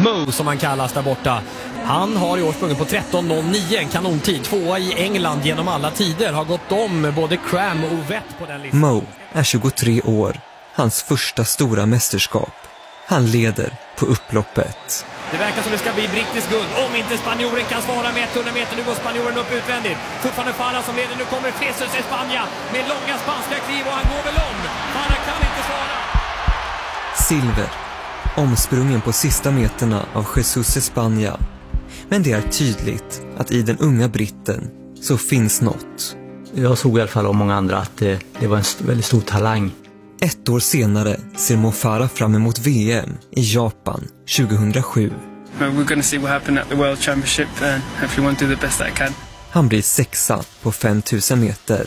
Mo som han kallas där borta. Han har i år sprungit på 13.09, en kanontid. 2:a i England genom alla tider. Har gått om både Cram och Vett på den listan. Mo är 23 år. Hans första stora mästerskap. Han leder på upploppet. Det verkar som det ska bli brittisk guld. Om inte spanjoren kan svara med 100 meter. Nu går spanjoren upp utvändigt. Fortfarande Farah som leder. Nu kommer Jesus Espanja med långa spanska kliv och han går väl om. Farah kan inte svara. Silver. Omsprungen på sista meterna av Jesus Espanja. Men det är tydligt att i den unga britten så finns något. Jag såg i alla fall av många andra att det var en väldigt stor talang. Ett år senare ser Mo Farah fram emot VM i Japan 2007. We're going to see what happened at the World Championship and hopefully want to do the best I can. Han blir 6:a på 5000 meter.